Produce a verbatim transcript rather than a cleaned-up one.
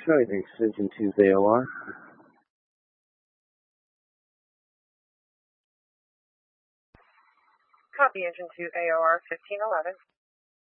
Detroit, extension two A O R. Copy, engine two A O R fifteen eleven.